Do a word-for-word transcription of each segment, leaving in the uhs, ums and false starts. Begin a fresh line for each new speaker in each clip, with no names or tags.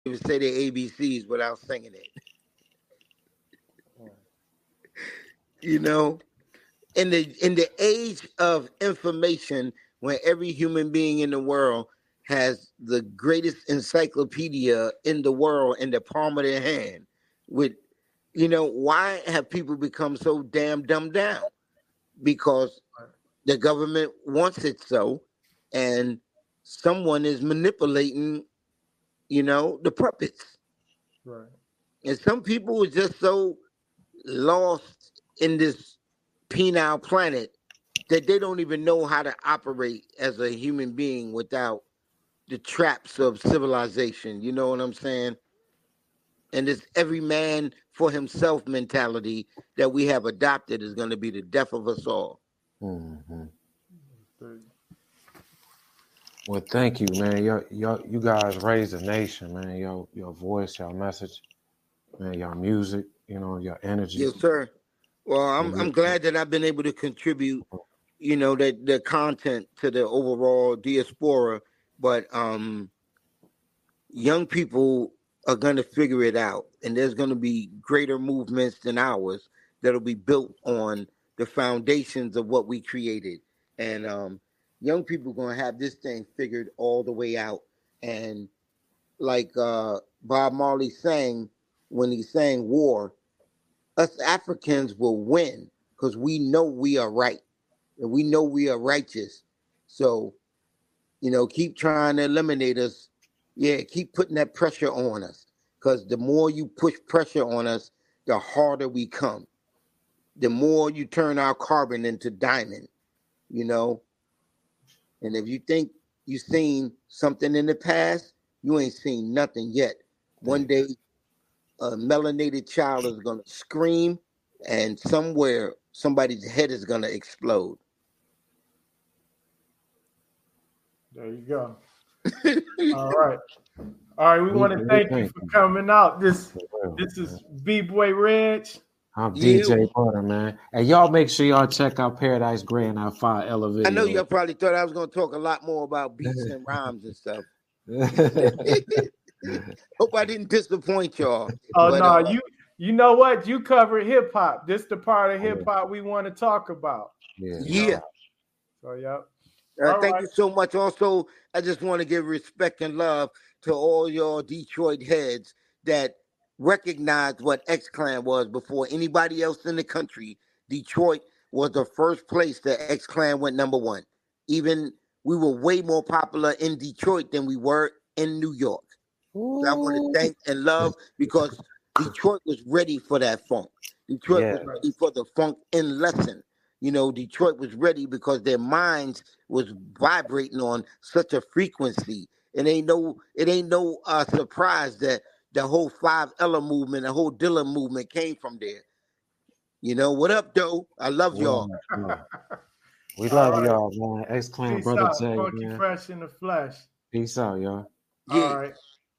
even say their A B Cs without singing it. You know, in the in the age of information, when every human being in the world has the greatest encyclopedia in the world in the palm of their hand, with you know, why have people become so damn dumbed down? Because the government wants it so, and someone is manipulating, you know, the puppets.
Right.
And some people are just so lost in this penile planet that they don't even know how to operate as a human being without the traps of civilization. You know what I'm saying? And this every man for himself mentality that we have adopted is going to be the death of us all.
Mm-hmm.
Three.
Well, thank you, man. Your, your, you guys raised the nation, man. Your, your voice, your message, man. Your music, you know, your energy.
Yes, sir. Well, I'm
And
I'm
you,
glad that I've been able to contribute, you know, that the content to the overall diaspora. But um, young people are going to figure it out, and there's going to be greater movements than ours that'll be built on the foundations of what we created. And um, young people going to have this thing figured all the way out. And like uh, Bob Marley sang when he sang "War," us Africans will win because we know we are right and we know we are righteous. So, you know, keep trying to eliminate us. Yeah, keep putting that pressure on us because the more you push pressure on us, the harder we come. The more you turn our carbon into diamond, you know. And if you think you've seen something in the past, you ain't seen nothing yet. One day, a melanated child is going to scream, and somewhere somebody's head is going to explode.
There you go. All right. All right. We
we,
want to
we
thank you
thank
for
you.
coming out. This
For real,
this
man.
is B Boy Reg.
I'm
You,
D J Butter, man. And y'all make sure y'all check out Paradise Grand, our five Ella
I know
video.
y'all probably thought I was going to talk a lot more about beats and rhymes and stuff. Hope I didn't disappoint y'all.
Oh
But
no,
uh,
you you know what? You covered hip hop. This the part of hip
yeah,
hop we want to talk about.
yeah,
You
no
know.
yeah,
doubt.
So yep.
uh,
All
thank
right.
you so much. Also, I just want to give respect and love to all your Detroit heads that recognized what X Clan was before anybody else in the country. Detroit was the first place that X Clan went number one. Even we were way more popular in Detroit than we were in New York. So I want to
Ooh.
thank and love because Detroit was ready for that funk. Detroit was
Yeah,
Right.
ready for the funk in lesson. You know, Detroit was ready because their minds was vibrating on such a frequency. It ain't no, it ain't no uh, surprise that the whole Five Ella movement, the whole Dilla movement came from there. You know what up, though? I love
well,
y'all.
yeah. We
All
love
right.
y'all, man. X Clan,
Peace
brother
out.
Jay,
Funky
man.
Fresh in the flesh.
Peace out, y'all.
All
Yeah.
right.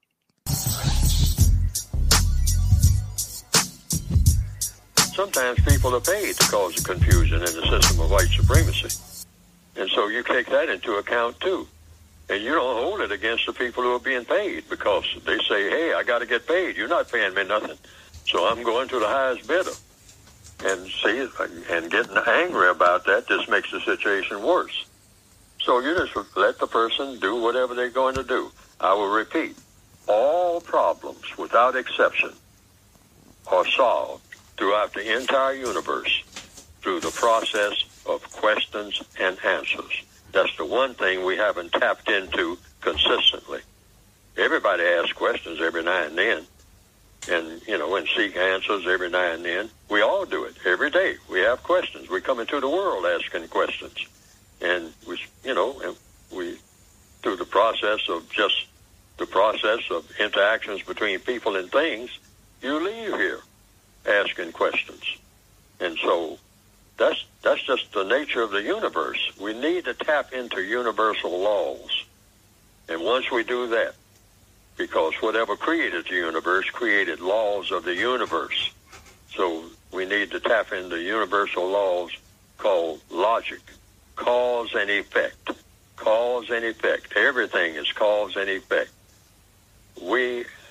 Sometimes people are paid to cause a confusion in the system of white supremacy. And so you take that into account too. And you don't hold it against the people who are being paid because they say, hey, I got to get paid. You're not paying me nothing. So I'm going to the highest bidder. And see, and getting angry about that just makes the situation worse. So you just let the person do whatever they're going to do. I will repeat, all problems without exception are solved throughout the entire universe through the process of questions and answers. That's the one thing we haven't tapped into consistently. Everybody asks questions every now and then, and, you know, and seek answers every now and then. We all do it every day. We have questions. We come into the world asking questions. And, we, you know, and we, through the process of just the process of interactions between people and things, you leave here asking questions. And so that's that's just the nature of the universe. We need to tap into universal laws. And once we do that, because whatever created the universe created laws of the universe. So we need to tap into universal laws called logic, cause and effect. Cause and effect. Everything is cause and effect. We